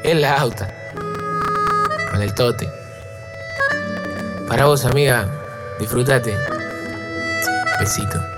en la auta, con el tote. Para vos, amiga, disfrutate. Besito.